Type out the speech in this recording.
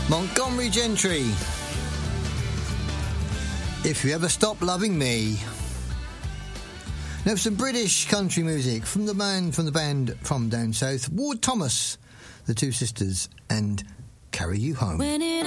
Montgomery Gentry. If You Ever Stop Loving Me. Now some British country music from the band from down south, Ward Thomas, the Two Sisters, and Carry You Home.